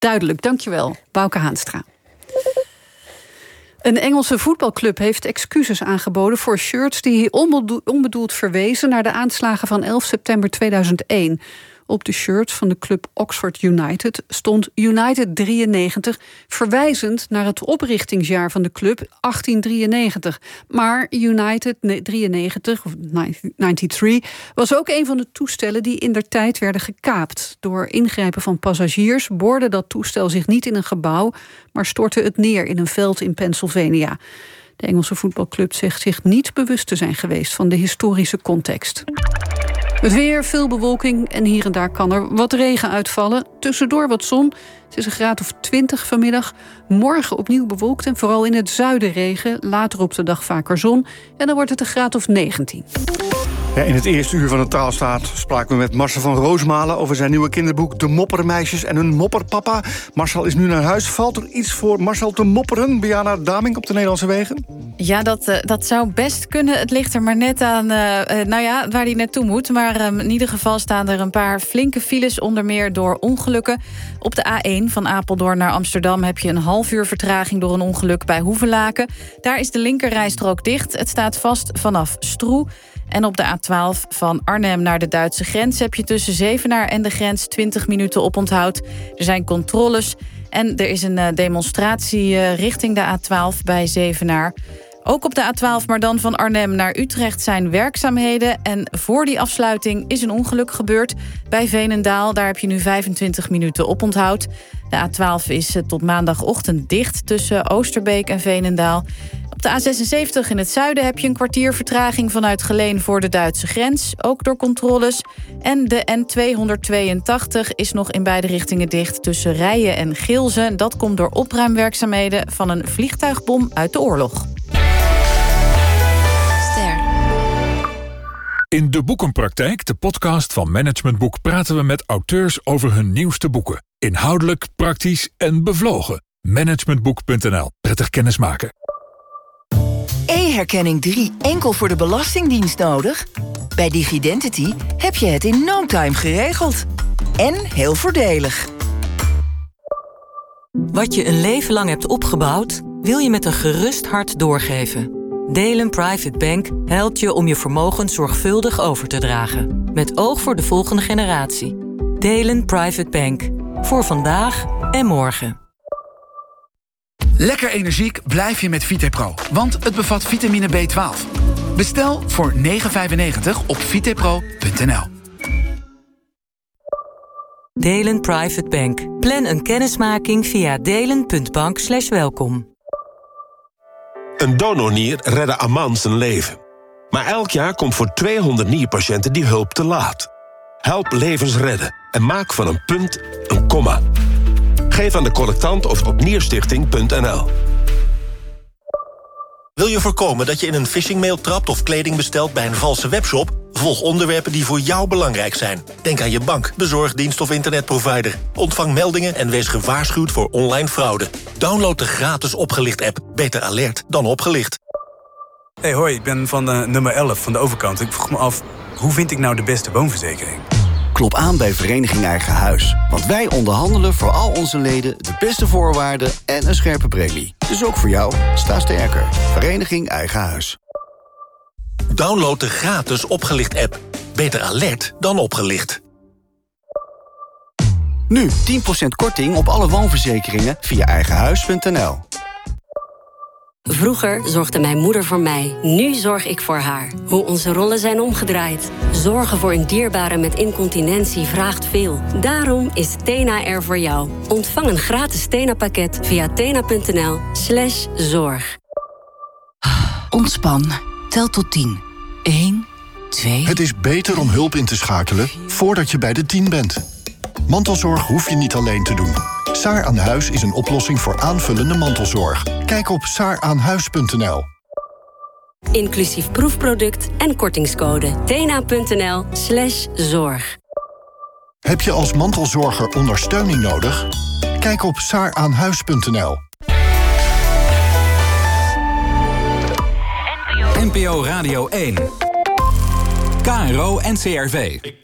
Duidelijk, dankjewel, Bouke Haanstra. Een Engelse voetbalclub heeft excuses aangeboden voor shirts die onbedoeld verwezen naar de aanslagen van 11 september 2001. Op de shirts van de club Oxford United stond United 93... verwijzend naar het oprichtingsjaar van de club 1893. Maar United 93, of 93, was ook een van de toestellen die indertijd werden gekaapt. Door ingrijpen van passagiers boorde dat toestel zich niet in een gebouw, maar stortte het neer in een veld in Pennsylvania. De Engelse voetbalclub zegt zich niet bewust te zijn geweest van de historische context. Het weer, veel bewolking en hier en daar kan er wat regen uitvallen. Tussendoor wat zon. Het is een graad of 20 vanmiddag. Morgen opnieuw bewolkt en vooral in het zuiden regen. Later op de dag vaker zon. En dan wordt het een graad of 19. Ja, in het eerste uur van de Taalstaat spraken we met Marcel van Roosmalen over zijn nieuwe kinderboek De Moppermeisjes en hun mopperpapa. Marcel is nu naar huis. Valt er iets voor Marcel te mopperen, Biana Damink, op de Nederlandse wegen? Ja, dat zou best kunnen. Het ligt er maar net aan waar hij naartoe moet. Maar in ieder geval staan er een paar flinke files, onder meer door ongelukken. Op de A1 van Apeldoorn naar Amsterdam heb je een half uur vertraging door een ongeluk bij Hoevelaken. Daar is de linkerrijstrook dicht. Het staat vast vanaf Stroe. En op de A12 van Arnhem naar de Duitse grens heb je tussen Zevenaar en de grens 20 minuten oponthoud. Er zijn controles en er is een demonstratie richting de A12 bij Zevenaar. Ook op de A12, maar dan van Arnhem naar Utrecht zijn werkzaamheden. En voor die afsluiting is een ongeluk gebeurd bij Veenendaal. Daar heb je nu 25 minuten oponthoud. De A12 is tot maandagochtend dicht tussen Oosterbeek en Veenendaal. Op de A76 in het zuiden heb je een kwartier vertraging vanuit Geleen voor de Duitse grens. Ook door controles. En de N282 is nog in beide richtingen dicht tussen Rijen en Geelze. Dat komt door opruimwerkzaamheden van een vliegtuigbom uit de oorlog. In De Boekenpraktijk, de podcast van Management Boek, praten we met auteurs over hun nieuwste boeken. Inhoudelijk, praktisch en bevlogen. Managementboek.nl. Prettig kennismaken. E-herkenning 3 enkel voor de Belastingdienst nodig? Bij Digidentity heb je het in no time geregeld. En heel voordelig. Wat je een leven lang hebt opgebouwd, wil je met een gerust hart doorgeven. Delen Private Bank helpt je om je vermogen zorgvuldig over te dragen. Met oog voor de volgende generatie. Delen Private Bank. Voor vandaag en morgen. Lekker energiek blijf je met Vitepro, want het bevat vitamine B12. Bestel voor €9,95 op vitepro.nl. Delen Private Bank. Plan een kennismaking via delen.bank/welkom. Een donornier redde Aman zijn leven. Maar elk jaar komt voor 200 nierpatiënten die hulp te laat. Help levens redden en maak van een punt een komma. Geef aan de collectant of op nierstichting.nl. Wil je voorkomen dat je in een phishingmail trapt of kleding bestelt bij een valse webshop? Volg onderwerpen die voor jou belangrijk zijn. Denk aan je bank, bezorgdienst of internetprovider. Ontvang meldingen en wees gewaarschuwd voor online fraude. Download de gratis Opgelicht-app. Beter alert dan opgelicht. Hey, hoi, ik ben van nummer 11 van de overkant. Ik vroeg me af, hoe vind ik nou de beste woonverzekering? Klop aan bij Vereniging Eigen Huis. Want wij onderhandelen voor al onze leden de beste voorwaarden en een scherpe premie. Dus ook voor jou, sta sterker. Vereniging Eigen Huis. Download de gratis Opgelicht-app. Beter alert dan opgelicht. Nu 10% korting op alle woonverzekeringen via eigenhuis.nl. Vroeger zorgde mijn moeder voor mij. Nu zorg ik voor haar. Hoe onze rollen zijn omgedraaid. Zorgen voor een dierbare met incontinentie vraagt veel. Daarom is Tena er voor jou. Ontvang een gratis Tena-pakket via tena.nl/zorg. Ontspan. Tel tot 10. 1, 2... Het is beter om hulp in te schakelen voordat je bij de 10 bent. Mantelzorg hoef je niet alleen te doen. Saar aan Huis is een oplossing voor aanvullende mantelzorg. Kijk op saaraanhuis.nl. Inclusief proefproduct en kortingscode. tena.nl/zorg. Heb je als mantelzorger ondersteuning nodig? Kijk op saaraanhuis.nl. NPO Radio 1. KRO NCRV.